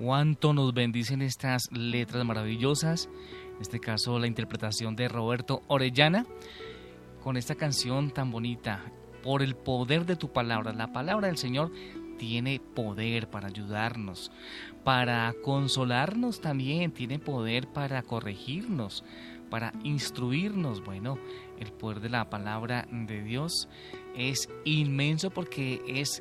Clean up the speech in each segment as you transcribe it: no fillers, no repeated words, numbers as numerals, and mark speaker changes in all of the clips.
Speaker 1: Cuánto nos bendicen estas letras maravillosas, en este caso la interpretación de Roberto Orellana, con esta canción tan bonita, por el poder de tu palabra. La palabra del Señor tiene poder para ayudarnos, para consolarnos también, tiene poder para corregirnos, para instruirnos. Bueno, el poder de la palabra de Dios es inmenso porque es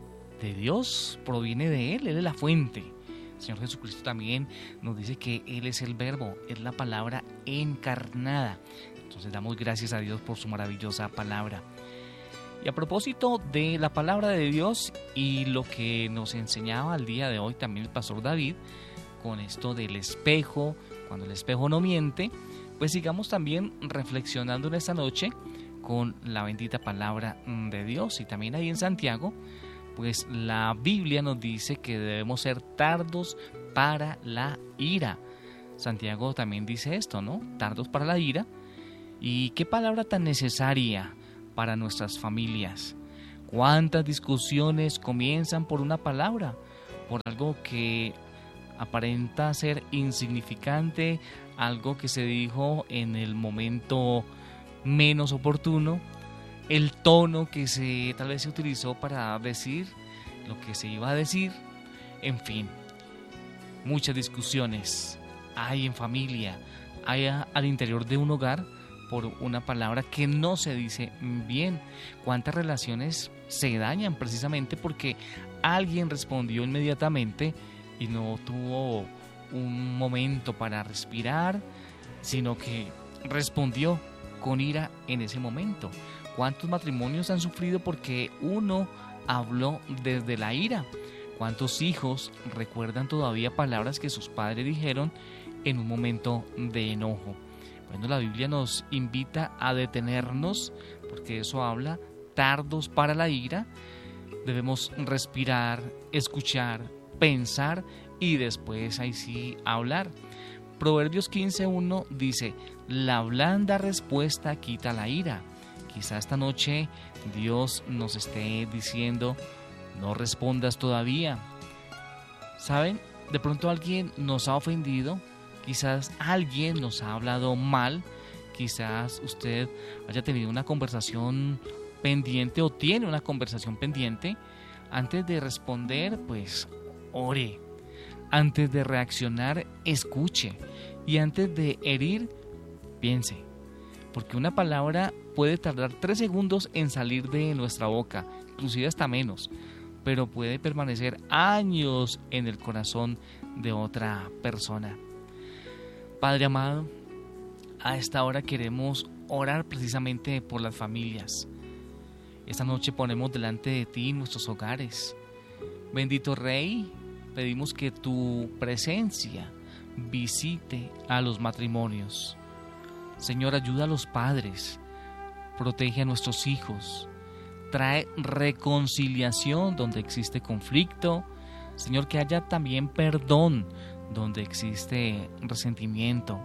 Speaker 1: de Dios, proviene de Él es la fuente. El Señor Jesucristo también nos dice que Él es el Verbo, es la palabra encarnada. Entonces damos gracias a Dios por su maravillosa palabra. Y a propósito de la palabra de Dios y lo que nos enseñaba el día de hoy también el pastor David, con esto del espejo, cuando el espejo no miente, pues sigamos también reflexionando en esta noche con la bendita palabra de Dios. Y también ahí en Santiago, pues la Biblia nos dice que debemos ser tardos para la ira. Santiago también dice esto, ¿no? Tardos para la ira. Y qué palabra tan necesaria para nuestras familias. Cuántas discusiones comienzan por una palabra, por algo que aparenta ser insignificante, algo que se dijo en el momento menos oportuno, el tono que tal vez se utilizó para decir lo que se iba a decir, en fin, muchas discusiones hay en familia, hay al interior de un hogar por una palabra que no se dice bien. Cuántas relaciones se dañan precisamente porque alguien respondió inmediatamente y no tuvo un momento para respirar, sino que respondió con ira en ese momento. ¿Cuántos matrimonios han sufrido porque uno habló desde la ira? ¿Cuántos hijos recuerdan todavía palabras que sus padres dijeron en un momento de enojo? Bueno, la Biblia nos invita a detenernos, porque eso habla, tardos para la ira. Debemos respirar, escuchar, pensar y después ahí sí hablar. Proverbios 15:1 dice, la blanda respuesta quita la ira. Quizá esta noche Dios nos esté diciendo, no respondas todavía. ¿Saben? De pronto alguien nos ha ofendido, quizás alguien nos ha hablado mal, quizás usted haya tenido una conversación pendiente o tiene una conversación pendiente. Antes de responder, pues ore. Antes de reaccionar, escuche. Y antes de herir, piense. Porque una palabra puede tardar 3 segundos en salir de nuestra boca, inclusive hasta menos, pero puede permanecer años en el corazón de otra persona. Padre amado, a esta hora queremos orar precisamente por las familias. Esta noche ponemos delante de ti nuestros hogares. Bendito Rey, pedimos que tu presencia visite a los matrimonios. Señor, ayuda a los padres, protege a nuestros hijos, trae reconciliación donde existe conflicto. Señor, que haya también perdón donde existe resentimiento.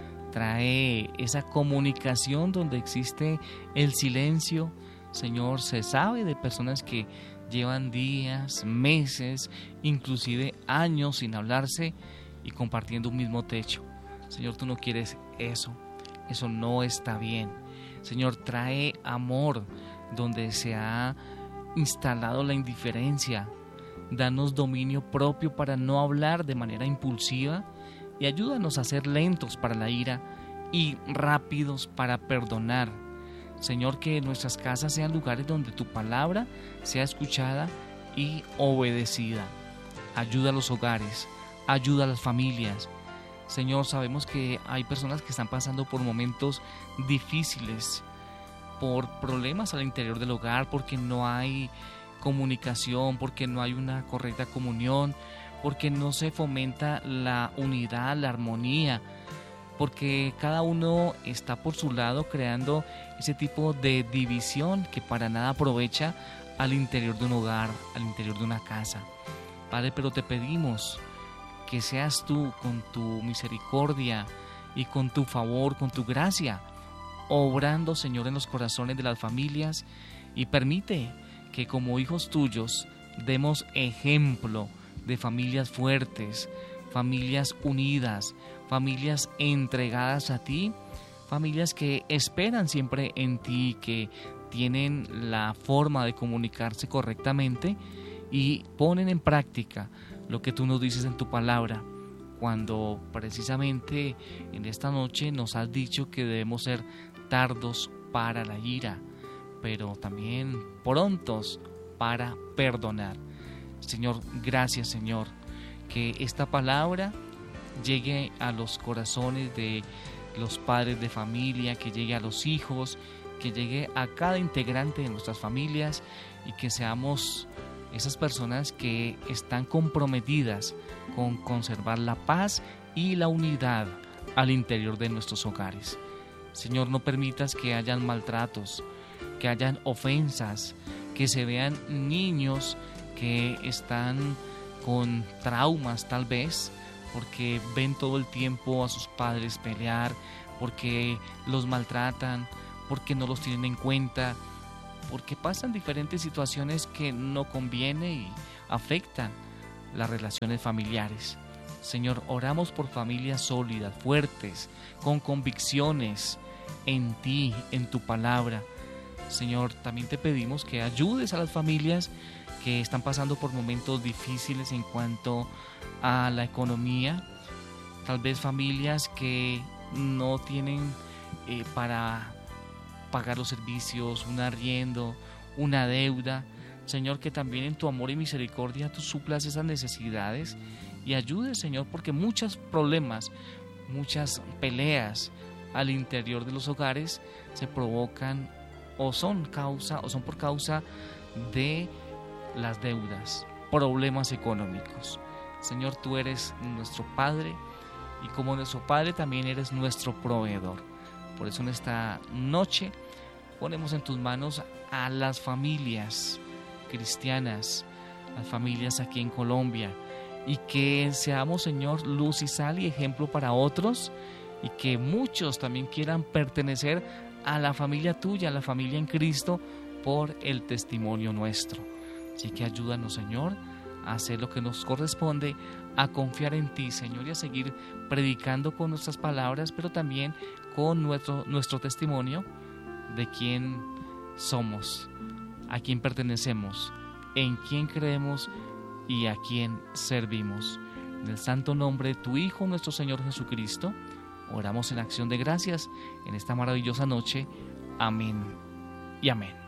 Speaker 1: Trae esa comunicación donde existe el silencio. Señor, se sabe de personas que llevan días, meses, inclusive años sin hablarse y compartiendo un mismo techo. Señor, tú no quieres eso. Eso no está bien. Señor, trae amor donde se ha instalado la indiferencia. Danos dominio propio para no hablar de manera impulsiva y ayúdanos a ser lentos para la ira y rápidos para perdonar. Señor, que nuestras casas sean lugares donde tu palabra sea escuchada y obedecida. Ayuda a los hogares, ayuda a las familias. Señor, sabemos que hay personas que están pasando por momentos difíciles, por problemas al interior del hogar, porque no hay comunicación, porque no hay una correcta comunión, porque no se fomenta la unidad, la armonía, porque cada uno está por su lado creando ese tipo de división que para nada aprovecha al interior de un hogar, al interior de una casa. Padre, pero te pedimos que seas tú con tu misericordia y con tu favor, con tu gracia, obrando, Señor, en los corazones de las familias, y permite que como hijos tuyos demos ejemplo de familias fuertes, familias unidas, familias entregadas a ti, familias que esperan siempre en ti, que tienen la forma de comunicarse correctamente y ponen en práctica lo que tú nos dices en tu palabra, cuando precisamente en esta noche nos has dicho que debemos ser tardos para la ira, pero también prontos para perdonar. Señor, gracias, Señor, que esta palabra llegue a los corazones de los padres de familia, que llegue a los hijos, que llegue a cada integrante de nuestras familias y que seamos esas personas que están comprometidas con conservar la paz y la unidad al interior de nuestros hogares. Señor, no permitas que hayan maltratos, que hayan ofensas, que se vean niños que están con traumas tal vez, porque ven todo el tiempo a sus padres pelear, porque los maltratan, porque no los tienen en cuenta, porque pasan diferentes situaciones que no conviene y afectan las relaciones familiares. Señor, oramos por familias sólidas, fuertes, con convicciones en ti, en tu palabra. Señor, también te pedimos que ayudes a las familias que están pasando por momentos difíciles en cuanto a la economía, tal vez familias que no tienen para pagar los servicios, un arriendo, una deuda. Señor, que también en tu amor y misericordia tú suplas esas necesidades y ayudes, Señor, porque muchos problemas, muchas peleas al interior de los hogares se provocan o son por causa de las deudas, problemas económicos. Señor, tú eres nuestro Padre y como nuestro Padre también eres nuestro proveedor. Por eso en esta noche ponemos en tus manos a las familias cristianas, las familias aquí en Colombia, y que seamos, Señor, luz y sal y ejemplo para otros, y que muchos también quieran pertenecer a la familia tuya, a la familia en Cristo, por el testimonio nuestro. Así que ayúdanos, Señor, a hacer lo que nos corresponde, a confiar en ti, Señor, y a seguir predicando con nuestras palabras, pero también con nuestro testimonio de quién somos, a quién pertenecemos, en quién creemos y a quién servimos. En el santo nombre de tu Hijo, nuestro Señor Jesucristo, oramos en acción de gracias en esta maravillosa noche. Amén y amén.